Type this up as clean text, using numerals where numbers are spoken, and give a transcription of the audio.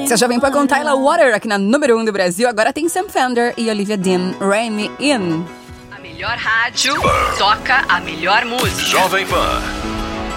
Você já vem com Tyler Water aqui na número 1 do Brasil. Agora tem Sam Fender e Olivia Dean, Rain Me In. A melhor rádio toca a melhor música. Jovem Pan.